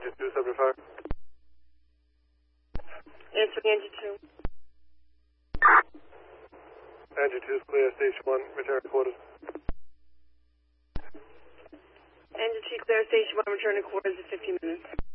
Engine 2, subject fire. Answering engine 2. Engine 2 is clear, station 1, return to quarters. Engine 2 clear, station 1, return to quarters in 15 minutes.